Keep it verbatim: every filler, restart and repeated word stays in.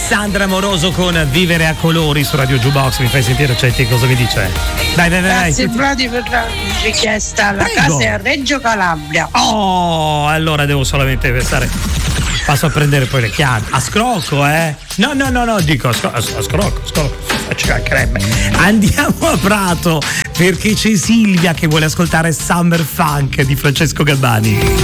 Alessandra Moroso con Vivere a colori su Radio Jukebox. Mi fai sentire, Cetti, cosa mi dice? Dai, dai, dai. Grazie Vladi per la richiesta. La Prego. casa è a Reggio Calabria. Oh, allora devo solamente pensare. Passo a prendere poi le chiavi. A scrocco, eh? No, no, no, no, dico a, scro- a scrocco, a scrocco. Ci mancherebbe. Andiamo a Prato perché c'è Silvia che vuole ascoltare Summer Funk di Francesco Gabbani.